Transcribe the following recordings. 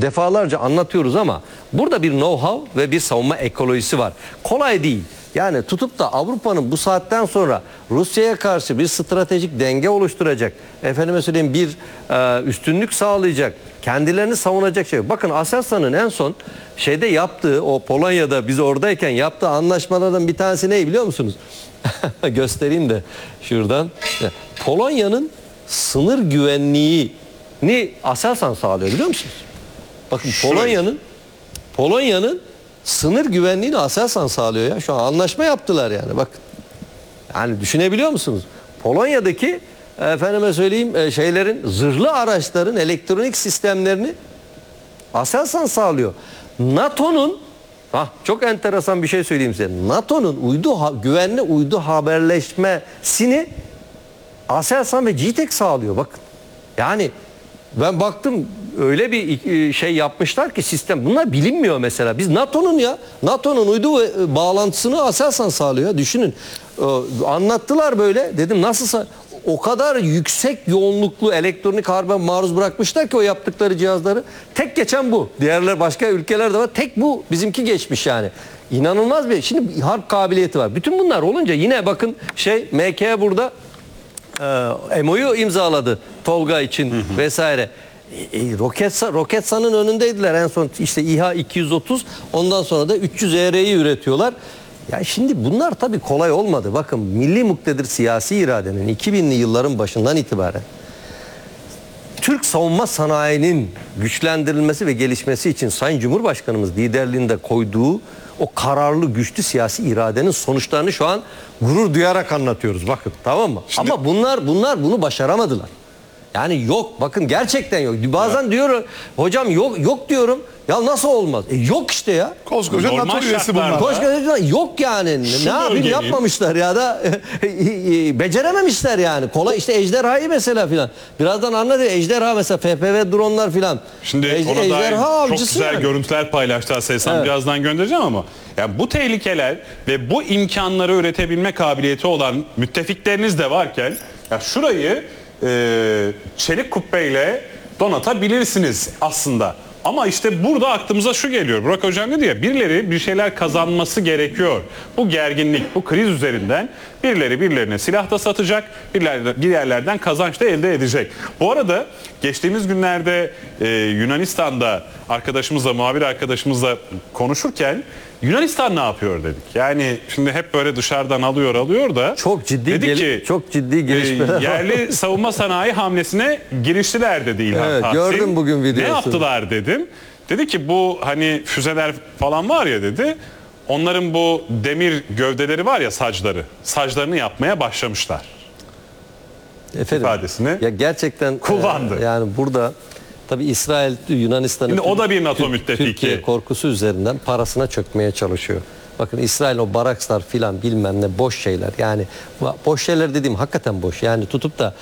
defalarca anlatıyoruz ama burada bir know-how ve bir savunma ekolojisi var. Kolay değil. Yani tutup da Avrupa'nın bu saatten sonra Rusya'ya karşı bir stratejik denge oluşturacak, efendime söyleyeyim bir üstünlük sağlayacak, kendilerini savunacak şey. Bakın Aselsan'ın en son şeyde yaptığı, o Polonya'da biz oradayken yaptığı anlaşmalardan bir tanesi ne biliyor musunuz? Göstereyim de şuradan. Polonya'nın sınır güvenliğini Aselsan sağlıyor biliyor musunuz? Bakın Polonya'nın sınır güvenliğini Aselsan sağlıyor ya. Şu an anlaşma yaptılar yani. Bakın. Yani düşünebiliyor musunuz? Polonya'daki efendime söyleyeyim şeylerin, zırhlı araçların elektronik sistemlerini Aselsan sağlıyor. NATO'nun çok enteresan bir şey söyleyeyim size. NATO'nun güvenli uydu haberleşmesini Aselsan ve GTEK sağlıyor. Bakın. Yani ben baktım öyle bir şey yapmışlar ki sistem. Bunlar bilinmiyor mesela. Biz NATO'nun uydu bağlantısını Aselsan sağlıyor. Düşünün. Anlattılar böyle. Dedim nasıl o kadar yüksek yoğunluklu elektronik harbe maruz bırakmışlar ki o yaptıkları cihazları. Tek geçen bu. Diğerler başka ülkelerde var. Tek bu bizimki geçmiş yani. İnanılmaz bir. Şimdi harp kabiliyeti var. Bütün bunlar olunca yine bakın MK burada MO'yu imzaladı Tolga için vesaire. Roketsan'ın önündeydiler en son işte İHA 230 ondan sonra da 300 ER'yi üretiyorlar. Yani şimdi bunlar tabii kolay olmadı. Bakın milli muktedir siyasi iradenin 2000'li yılların başından itibaren Türk savunma sanayinin güçlendirilmesi ve gelişmesi için Sayın Cumhurbaşkanımız liderliğinde koyduğu o kararlı güçlü siyasi iradenin sonuçlarını şu an gurur duyarak anlatıyoruz. Bakın tamam mı? Şimdi... Ama bunlar bunu başaramadılar. Yani yok bakın gerçekten yok. Bazen diyor hocam yok diyorum. Ya nasıl olmaz? Yok işte ya. Koskoca NATO üyesi bunlar. Koskoca yok yani. Ne yapayım yapmamışlar ya da becerememişler yani. Kolay işte ejderhayı mesela filan. Birazdan anlatıyor ejderha mesela FPV dronlar filan. Şimdi ona dair çok güzel görüntüler paylaştı Aselsan. Evet. Birazdan göndereceğim ama yani bu tehlikeler ve bu imkanları üretebilme kabiliyeti olan müttefikleriniz de varken ya şurayı çelik kubbeyle donatabilirsiniz aslında. Ama işte burada aklımıza şu geliyor. Burak Hocam dedi ya birileri bir şeyler kazanması gerekiyor. Bu gerginlik, bu kriz üzerinden birileri birilerine silah da satacak, birileri diğerlerden kazanç da elde edecek. Bu arada geçtiğimiz günlerde Yunanistan'da muhabir arkadaşımızla konuşurken Yunanistan ne yapıyor dedik. Yani şimdi hep böyle dışarıdan alıyor da çok ciddi gelişmeler yerli savunma sanayi hamlesine giriştiler dedi İlhan evet, Tahsin. gördüm bugün videosunu. Ne yaptılar dedim. Dedi ki bu hani füzeler falan var ya dedi. Onların bu demir gövdeleri var ya saclarını yapmaya başlamışlar. Efendim, ifadesini ya gerçekten kullandı. Yani burada tabii İsrail Yunanistan'ın o da bir NATO müttefiki. Türkiye korkusu üzerinden parasına çökmeye çalışıyor. Bakın İsrail o Barakslar filan bilmem ne boş şeyler. Yani boş şeyler dediğim hakikaten boş. Yani tutup da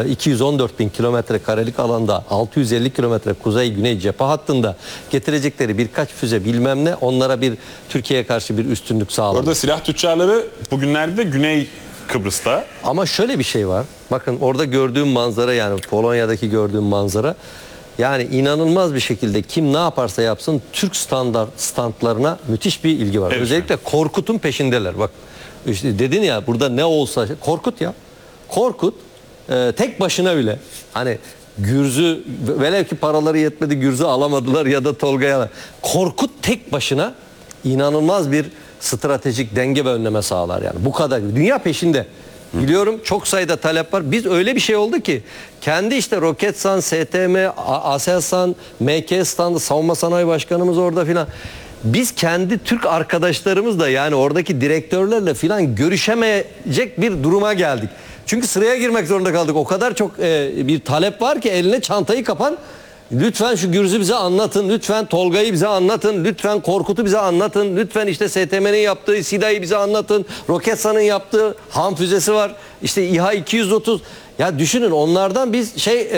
214 bin kilometre karelik alanda 650 kilometre kuzey güney cephe hattında getirecekleri birkaç füze bilmem ne onlara bir Türkiye'ye karşı bir üstünlük sağlar. Orada silah tüccarları bugünlerde de Güney Kıbrıs'ta. Ama şöyle bir şey var. Bakın orada gördüğüm manzara yani Polonya'daki gördüğüm manzara yani inanılmaz bir şekilde kim ne yaparsa yapsın Türk standlarına müthiş bir ilgi var. Evet. Özellikle Korkut'un peşindeler. Bak işte dedin ya burada ne olsa Korkut ya. Korkut tek başına bile hani Gürz'ü velev ki paraları yetmedi Gürz'ü alamadılar ya da Tolga'ya. Korkut tek başına inanılmaz bir stratejik denge ve önleme sağlar yani. Bu kadar. Dünya peşinde. Biliyorum çok sayıda talep var. Biz öyle bir şey oldu ki kendi işte Roketsan, STM, Aselsan, MK standı savunma sanayi başkanımız orada filan. Biz kendi Türk arkadaşlarımızla yani oradaki direktörlerle filan görüşemeyecek bir duruma geldik. Çünkü sıraya girmek zorunda kaldık. O kadar çok bir talep var ki eline çantayı kapan. Lütfen şu Gürz'ü bize anlatın. Lütfen Tolga'yı bize anlatın. Lütfen Korkut'u bize anlatın. Lütfen işte STM'nin yaptığı SİDA'yı bize anlatın. Roketsan'ın yaptığı ham füzesi var. İşte İHA 230. Ya düşünün onlardan biz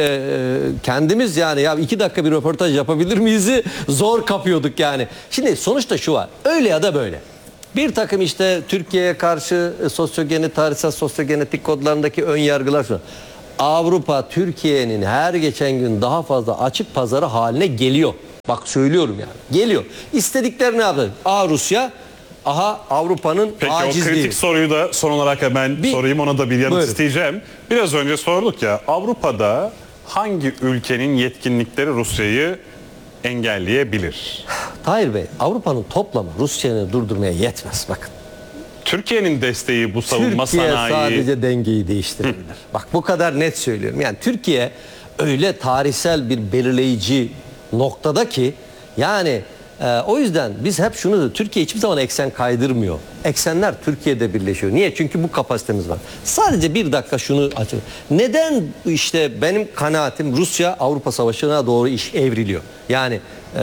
kendimiz yani ya 2 dakika bir röportaj yapabilir miyiz'i zor kapıyorduk yani. Şimdi sonuçta şu var. Öyle ya da böyle. Bir takım işte Türkiye'ye karşı tarihsel sosyogenetik kodlarındaki ön yargılar şu. Avrupa Türkiye'nin her geçen gün daha fazla açık pazarı haline geliyor. Bak söylüyorum yani. Geliyor. İstedikleri ne yapacak? Rusya, Avrupa'nın Peki acizliği. o kritik soruyu da son olarak hemen sorayım, ona da bir yanıt Buyurun. isteyeceğim. Biraz önce sorduk ya, Avrupa'da hangi ülkenin yetkinlikleri Rusya'yı engelleyebilir? Tahir Bey, Avrupa'nın toplamı Rusya'yı durdurmaya yetmez. Bakın. Türkiye'nin desteği bu savunma Türkiye sanayi... sadece dengeyi değiştirebilir. Bak bu kadar net söylüyorum. Yani Türkiye öyle tarihsel bir belirleyici noktada ki yani o yüzden biz hep şunu da, Türkiye hiçbir zaman eksen kaydırmıyor. Eksenler Türkiye'de birleşiyor. Niye? Çünkü bu kapasitemiz var. Sadece bir dakika şunu açayım. Neden işte benim kanaatim Rusya Avrupa Savaşı'na doğru iş evriliyor. Yani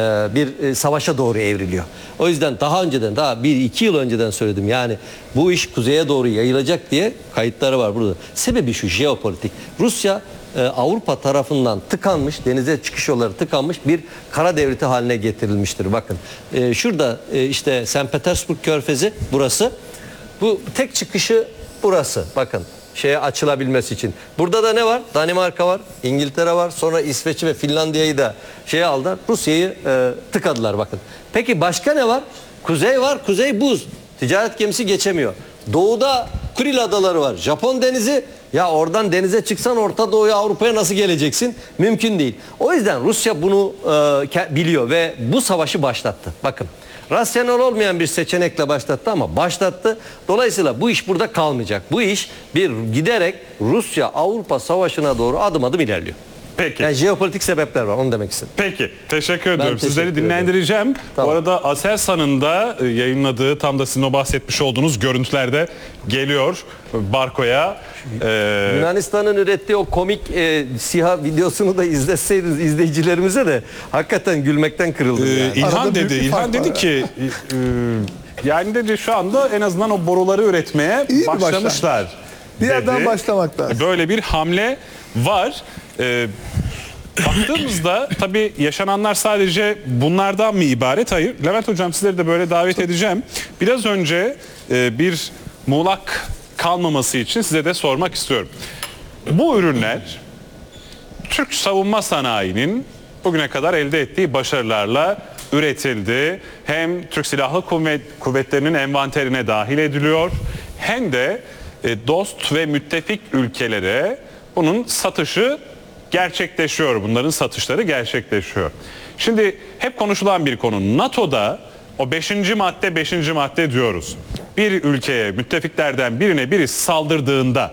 bir savaşa doğru evriliyor. O yüzden daha önceden, daha 1-2 yıl önceden söyledim. Yani bu iş kuzeye doğru yayılacak diye kayıtları var burada. Sebebi şu: jeopolitik. Rusya Avrupa tarafından tıkanmış, denize çıkış yolları tıkanmış bir kara devleti haline getirilmiştir. Bakın şurada işte St. Petersburg Körfezi burası. Bu tek çıkışı burası. Bakın şeye açılabilmesi için. Burada da ne var? Danimarka var, İngiltere var. Sonra İsveç'i ve Finlandiya'yı da şeye aldılar. Rusya'yı tıkadılar bakın. Peki başka ne var? Kuzey var. Kuzey buz. Ticaret gemisi geçemiyor. Doğuda Kuril Adaları var. Japon denizi. Ya oradan denize çıksan Orta Doğu'ya, Avrupa'ya nasıl geleceksin? Mümkün değil. O yüzden Rusya bunu biliyor ve bu savaşı başlattı. Bakın. Rasyonel olmayan bir seçenekle başlattı ama başlattı. Dolayısıyla bu iş burada kalmayacak. Bu iş bir giderek Rusya-Avrupa savaşına doğru adım adım ilerliyor. Peki. Yani jeopolitik sebepler var, onu demek istedim. Peki, teşekkür ediyorum. Sizleri teşekkür dinlendireceğim. Tamam. Bu arada Aselsan'ın da yayınladığı, tam da sizin o bahsetmiş olduğunuz görüntülerde geliyor Barko'ya. Yunanistan'ın ürettiği o komik SİHA videosunu da izleseydiniz izleyicilerimize de hakikaten gülmekten kırıldım yani. İlhan dedi ki yani dedi şu anda en azından o boruları üretmeye İyi bir başlamışlar. Bir yerden dedi. başlamak lazım. Böyle bir hamle var. Baktığımızda tabii yaşananlar sadece bunlardan mı ibaret? Hayır. Levent Hocam, sizleri de böyle davet edeceğim. Biraz önce bir muğlak kalmaması için size de sormak istiyorum. Bu ürünler Türk savunma sanayinin bugüne kadar elde ettiği başarılarla üretildi. Hem Türk Silahlı Kuvvetleri'nin envanterine dahil ediliyor, hem de dost ve müttefik ülkelere bunun satışı gerçekleşiyor. Bunların satışları gerçekleşiyor. Şimdi hep konuşulan bir konu. NATO'da o 5. madde diyoruz. Bir ülkeye, müttefiklerden birine birisi saldırdığında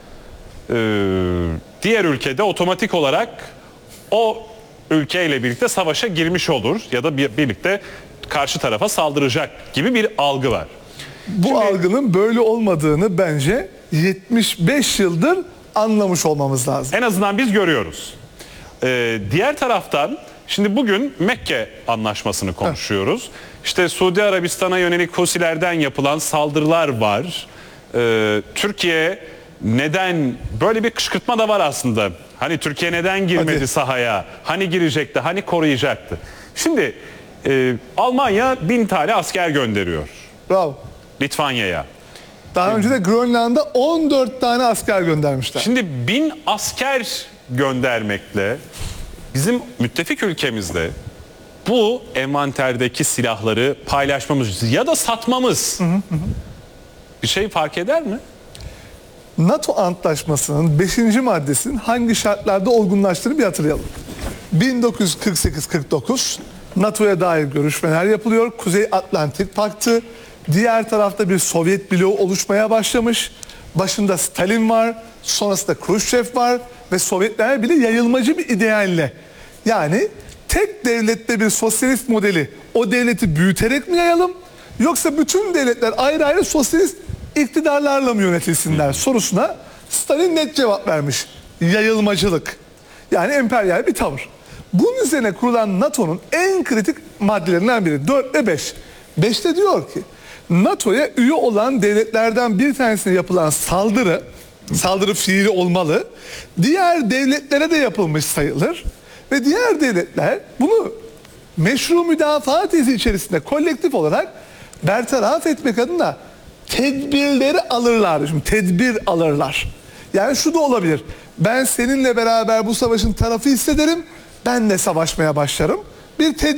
diğer ülkede otomatik olarak o ülkeyle birlikte savaşa girmiş olur ya da birlikte karşı tarafa saldıracak gibi bir algı var. Bu algının böyle olmadığını bence 75 yıldır anlamış olmamız lazım. En azından biz görüyoruz. Diğer taraftan şimdi bugün Mekke Anlaşması'nı konuşuyoruz. İşte Suudi Arabistan'a yönelik Husilerden yapılan saldırılar var. Türkiye neden, böyle bir kışkırtma da var aslında. Hani Türkiye neden girmedi sahaya? Hani girecekti? Hani koruyacaktı? Şimdi Almanya 1000 tane asker gönderiyor Bravo. Litvanya'ya. Daha önce de Grönland'a 14 tane asker göndermişler. Şimdi 1000 asker göndermekle bizim müttefik ülkemizde bu envanterdeki silahları paylaşmamız ya da satmamız bir şey fark eder mi? NATO Antlaşması'nın 5. maddesinin hangi şartlarda olgunlaştığını bir hatırlayalım. 1948-49 NATO'ya dair görüşmeler yapılıyor. Kuzey Atlantik Paktı. Diğer tarafta bir Sovyet bloğu oluşmaya başlamış. Başında Stalin var, sonrasında Khrushchev var ve Sovyetler bile yayılmacı bir idealle. Yani tek devlette bir sosyalist modeli, o devleti büyüterek mi yayalım, yoksa bütün devletler ayrı ayrı sosyalist iktidarlarla mı yönetilsinler sorusuna Stalin net cevap vermiş. Yayılmacılık. Yani emperyal bir tavır. Bunun üzerine kurulan NATO'nun en kritik maddelerinden biri 4 ve 5. 5'te diyor ki NATO'ya üye olan devletlerden bir tanesine yapılan saldırı fiili olmalı. Diğer devletlere de yapılmış sayılır. Ve diğer devletler bunu meşru müdafaa tezi içerisinde kolektif olarak bertaraf etmek adına tedbirleri alırlar. Şimdi tedbir alırlar. Yani şu da olabilir. Ben seninle beraber bu savaşın tarafı hissederim. Ben de savaşmaya başlarım. bir